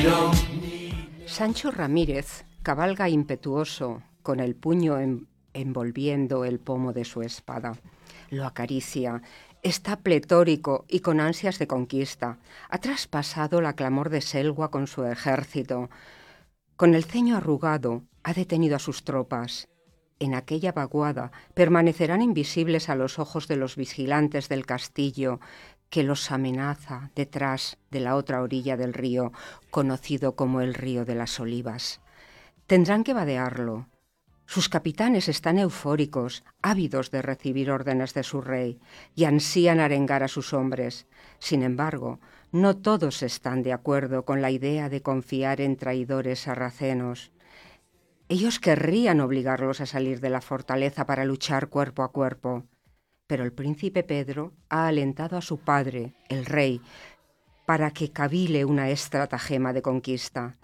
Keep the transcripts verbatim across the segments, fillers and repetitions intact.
Sancho Ramírez cabalga impetuoso, con el puño en, envolviendo el pomo de su espada. Lo acaricia, está pletórico y con ansias de conquista. Ha traspasado la clamor de Selwa con su ejército. Con el ceño arrugado, ha detenido a sus tropas. En aquella vaguada permanecerán invisibles a los ojos de los vigilantes del castillo que los amenaza detrás de la otra orilla del río, conocido como el río de las Olivas. Tendrán que vadearlo. Sus capitanes están eufóricos, ávidos de recibir órdenes de su rey, y ansían arengar a sus hombres. Sin embargo, no todos están de acuerdo con la idea de confiar en traidores sarracenos. Ellos querrían obligarlos a salir de la fortaleza para luchar cuerpo a cuerpo. Pero el príncipe Pedro ha alentado a su padre, el rey, para que cavile una estratagema de conquista.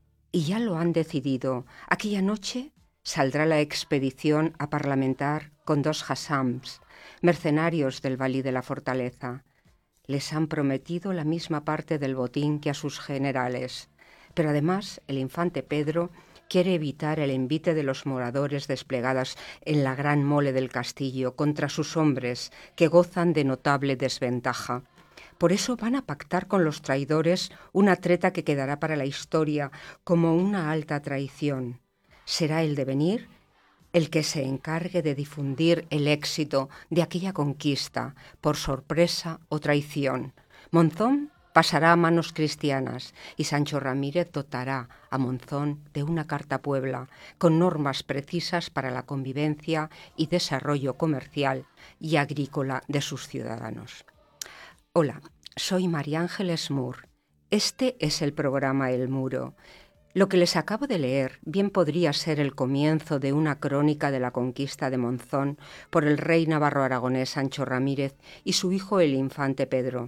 Y ya lo han decidido. Aquella noche saldrá la expedición a parlamentar con dos hassams, mercenarios del valí de la fortaleza. Les han prometido la misma parte del botín que a sus generales. Pero además el infante Pedro quiere evitar el envite de los moradores desplegados en la gran mole del castillo contra sus hombres, que gozan de notable desventaja. Por eso van a pactar con los traidores una treta que quedará para la historia como una alta traición. Será el devenir el que se encargue de difundir el éxito de aquella conquista, por sorpresa o traición. Monzón pasará a manos cristianas y Sancho Ramírez dotará a Monzón de una carta Puebla con normas precisas para la convivencia y desarrollo comercial y agrícola de sus ciudadanos. Hola, soy María Ángeles Mur. Este es el programa El Muro. Lo que les acabo de leer bien podría ser el comienzo de una crónica de la conquista de Monzón por el rey navarro-aragonés Sancho Ramírez y su hijo el infante Pedro.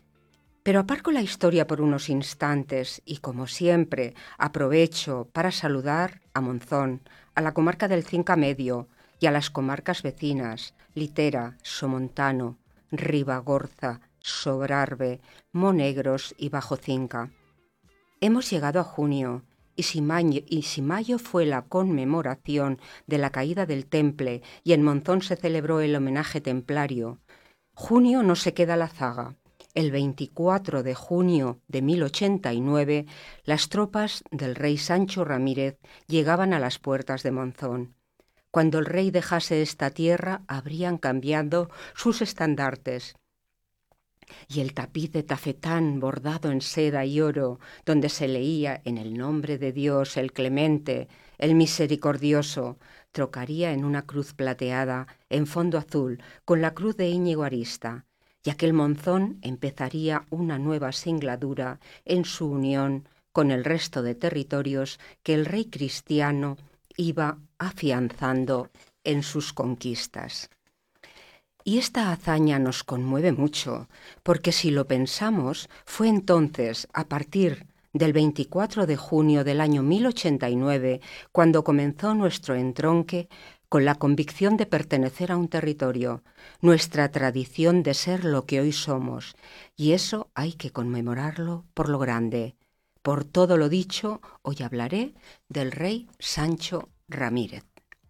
Pero aparco la historia por unos instantes y, como siempre, aprovecho para saludar a Monzón, a la comarca del Cinca Medio y a las comarcas vecinas, Litera, Somontano, Ribagorza, Sobrarbe, Monegros y Bajo Cinca. Hemos llegado a junio y si, mayo, y si mayo fue la conmemoración de la caída del Temple y en Monzón se celebró el homenaje templario, junio no se queda a la zaga. El veinticuatro de junio de mil ochenta y nueve, las tropas del rey Sancho Ramírez llegaban a las puertas de Monzón. Cuando el rey dejase esta tierra, habrían cambiado sus estandartes. Y el tapiz de tafetán bordado en seda y oro, donde se leía en el nombre de Dios el clemente, el misericordioso, trocaría en una cruz plateada en fondo azul con la cruz de Íñigo Arista. Y aquel Monzón empezaría una nueva singladura en su unión con el resto de territorios que el rey cristiano iba afianzando en sus conquistas. Y esta hazaña nos conmueve mucho, porque si lo pensamos, fue entonces, a partir del veinticuatro de junio del año mil ochenta y nueve, cuando comenzó nuestro entronque con la convicción de pertenecer a un territorio, nuestra tradición de ser lo que hoy somos, y eso hay que conmemorarlo por lo grande. Por todo lo dicho, hoy hablaré del rey Sancho Ramírez.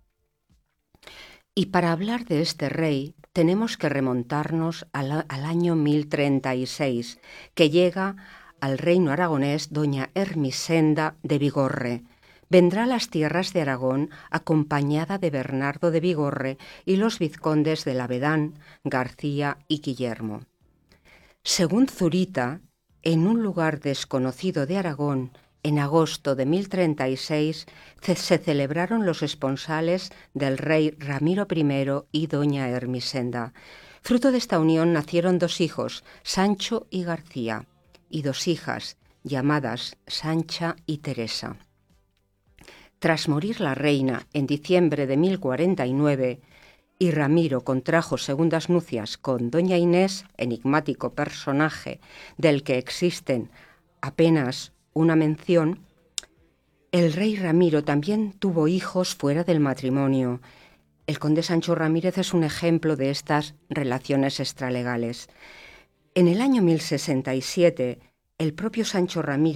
Y para hablar de este rey, tenemos que remontarnos al, al año mil treinta y seis, que llega al reino aragonés doña Ermisenda de Bigorre. Vendrá a las tierras de Aragón acompañada de Bernardo de Bigorre y los vizcondes de Lavedán, García y Guillermo. Según Zurita, en un lugar desconocido de Aragón, en agosto de mil treinta y seis, se celebraron los esponsales del rey Ramiro primero y doña Ermisenda. Fruto de esta unión nacieron dos hijos, Sancho y García, y dos hijas, llamadas Sancha y Teresa. Tras morir la reina en diciembre de mil cuarenta y nueve, y Ramiro contrajo segundas nupcias con doña Inés, enigmático personaje del que existen apenas una mención, el rey Ramiro también tuvo hijos fuera del matrimonio. El conde Sancho Ramírez es un ejemplo de estas relaciones extralegales. En el año mil sesenta y siete, el propio Sancho Ramírez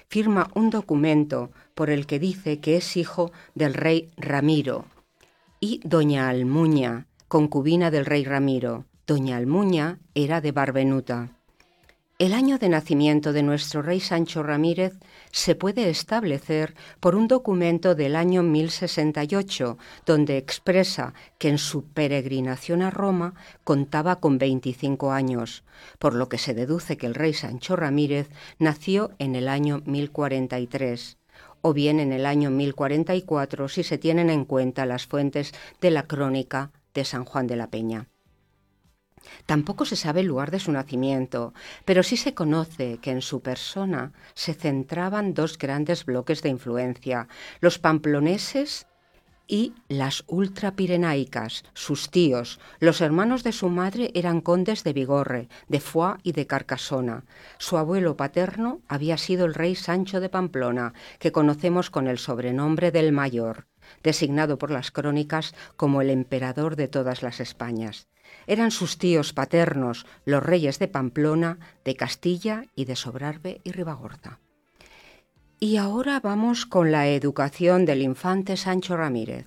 firma un documento por el que dice que es hijo del rey Ramiro, y doña Almuña, concubina del rey Ramiro. Doña Almuña era de Barbenuta. El año de nacimiento de nuestro rey Sancho Ramírez se puede establecer por un documento del año mil sesenta y ocho, donde expresa que en su peregrinación a Roma contaba con veinticinco años, por lo que se deduce que el rey Sancho Ramírez nació en el año mil cuarenta y tres, o bien en el año mil cuarenta y cuatro si se tienen en cuenta las fuentes de la crónica de San Juan de la Peña. Tampoco se sabe el lugar de su nacimiento, pero sí se conoce que en su persona se centraban dos grandes bloques de influencia, los pamploneses y las ultrapirenaicas. Sus tíos, los hermanos de su madre, eran condes de Bigorre, de Foix y de Carcasona. Su abuelo paterno había sido el rey Sancho de Pamplona, que conocemos con el sobrenombre del Mayor, designado por las crónicas como el emperador de todas las Españas. Eran sus tíos paternos, los reyes de Pamplona, de Castilla y de Sobrarbe y Ribagorza. Y ahora vamos con la educación del infante Sancho Ramírez.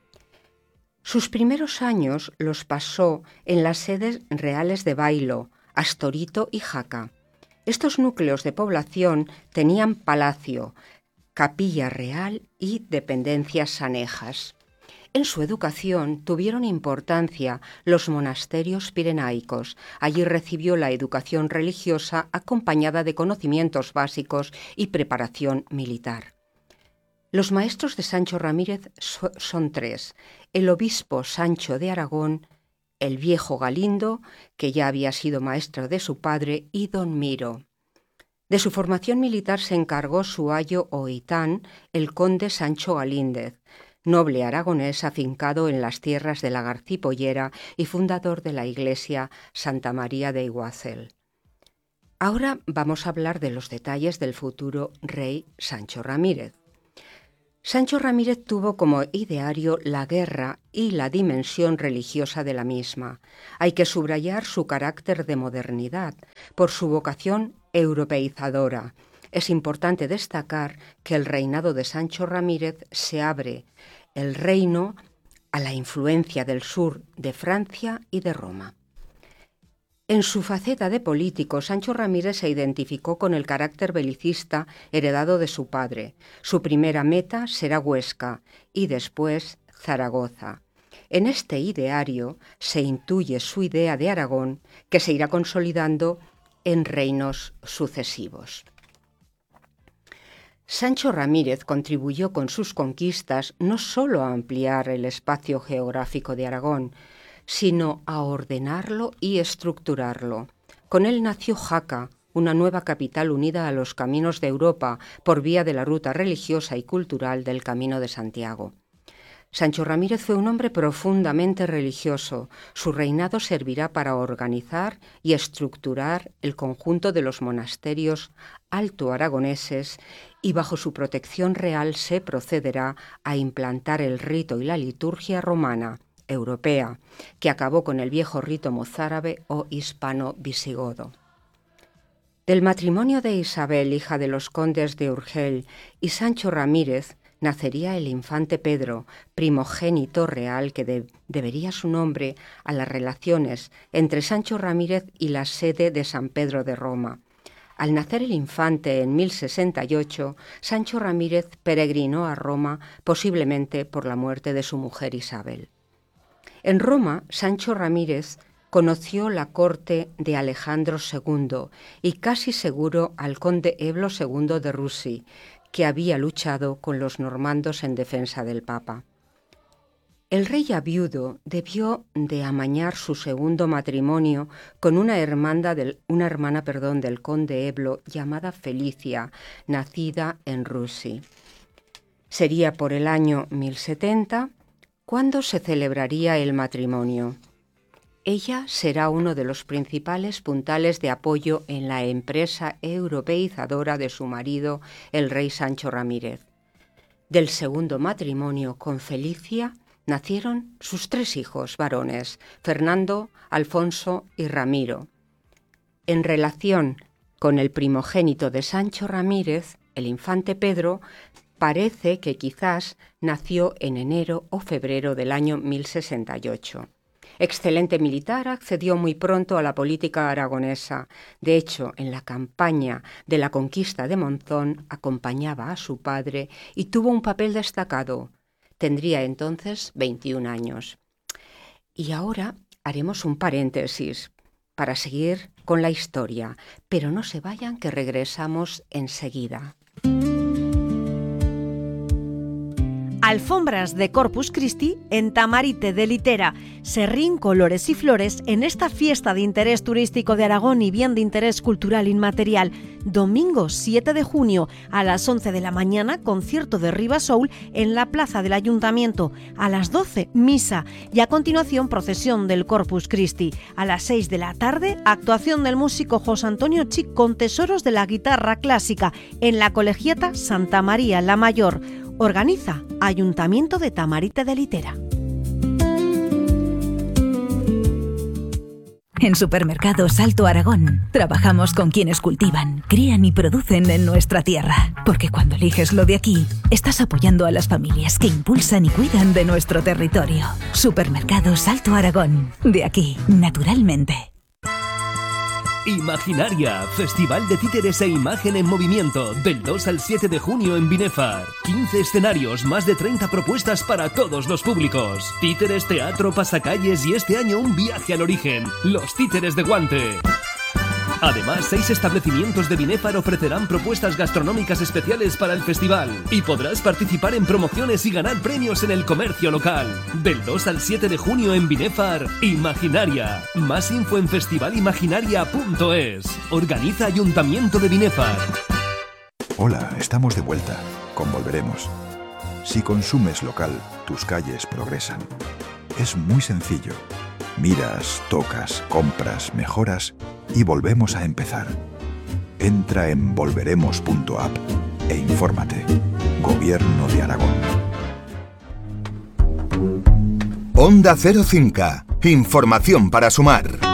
Sus primeros años los pasó en las sedes reales de Bailo, Astorito y Jaca. Estos núcleos de población tenían palacio, capilla real y dependencias anejas. En su educación tuvieron importancia los monasterios pirenaicos. Allí recibió la educación religiosa acompañada de conocimientos básicos y preparación militar. Los maestros de Sancho Ramírez so- son tres: el obispo Sancho de Aragón, el viejo Galindo, que ya había sido maestro de su padre, y don Miro. De su formación militar se encargó su ayo Oitán, el conde Sancho Galíndez, noble aragonés afincado en las tierras de la Garcipollera y fundador de la iglesia Santa María de Iguacel. Ahora vamos a hablar de los detalles del futuro rey Sancho Ramírez. Sancho Ramírez tuvo como ideario la guerra y la dimensión religiosa de la misma. Hay que subrayar su carácter de modernidad por su vocación europeizadora. Es importante destacar que el reinado de Sancho Ramírez se abre el reino a la influencia del sur de Francia y de Roma. En su faceta de político, Sancho Ramírez se identificó con el carácter belicista heredado de su padre. Su primera meta será Huesca y después Zaragoza. En este ideario se intuye su idea de Aragón, que se irá consolidando en reinos sucesivos. Sancho Ramírez contribuyó con sus conquistas no solo a ampliar el espacio geográfico de Aragón, sino a ordenarlo y estructurarlo. Con él nació Jaca, una nueva capital unida a los caminos de Europa por vía de la ruta religiosa y cultural del Camino de Santiago. Sancho Ramírez fue un hombre profundamente religioso. Su reinado servirá para organizar y estructurar el conjunto de los monasterios alto-aragoneses y bajo su protección real se procederá a implantar el rito y la liturgia romana, europea, que acabó con el viejo rito mozárabe o hispano-visigodo. Del matrimonio de Isabel, hija de los condes de Urgell, y Sancho Ramírez, nacería el infante Pedro, primogénito real que de- debería su nombre a las relaciones entre Sancho Ramírez y la sede de San Pedro de Roma. Al nacer el infante en mil sesenta y ocho, Sancho Ramírez peregrinó a Roma, posiblemente por la muerte de su mujer Isabel. En Roma, Sancho Ramírez conoció la corte de Alejandro segundo y casi seguro al conde Eblo segundo de Russi, que había luchado con los normandos en defensa del Papa. El rey ya viudo debió de amañar su segundo matrimonio con una, hermana del, una hermana perdón, del conde Eblo llamada Felicia, nacida en Russi. Sería por el año mil setenta cuando se celebraría el matrimonio. Ella será uno de los principales puntales de apoyo en la empresa europeizadora de su marido, el rey Sancho Ramírez. Del segundo matrimonio con Felicia nacieron sus tres hijos varones, Fernando, Alfonso y Ramiro. En relación con el primogénito de Sancho Ramírez, el infante Pedro parece que quizás nació en enero o febrero del año mil sesenta y ocho. Excelente militar, accedió muy pronto a la política aragonesa. De hecho, en la campaña de la conquista de Monzón acompañaba a su padre y tuvo un papel destacado. Tendría entonces veintiún años. Y ahora haremos un paréntesis para seguir con la historia, pero no se vayan que regresamos enseguida. Alfombras de Corpus Christi en Tamarite de Litera. Serrín, colores y flores en esta fiesta de interés turístico de Aragón y bien de interés cultural inmaterial. Domingo siete de junio a las once de la mañana, concierto de Riva Soul en la plaza del Ayuntamiento. A las doce, misa y a continuación procesión del Corpus Christi. A las seis de la tarde, actuación del músico José Antonio Chic con tesoros de la guitarra clásica en la Colegiata Santa María la Mayor. Organiza Ayuntamiento de Tamarite de Litera. En Supermercados Alto Aragón trabajamos con quienes cultivan, crían y producen en nuestra tierra. Porque cuando eliges lo de aquí, estás apoyando a las familias que impulsan y cuidan de nuestro territorio. Supermercados Alto Aragón. De aquí, naturalmente. Imaginaria, Festival de Títeres e Imagen en Movimiento, del dos al siete de junio en Binefar. quince escenarios, más de treinta propuestas para todos los públicos. Títeres, teatro, pasacalles y este año un viaje al origen, los Títeres de Guante. Además, seis establecimientos de Binefar ofrecerán propuestas gastronómicas especiales para el festival y podrás participar en promociones y ganar premios en el comercio local. Del dos al siete de junio en Binefar, Imaginaria. Más info en festivalimaginaria punto es. Organiza Ayuntamiento de Binefar. Hola, estamos de vuelta. Con Volveremos. Si consumes local, tus calles progresan. Es muy sencillo. Miras, tocas, compras, mejoras y volvemos a empezar. Entra en volveremos punto app e infórmate. Gobierno de Aragón. Onda Cero cinco. Información para sumar.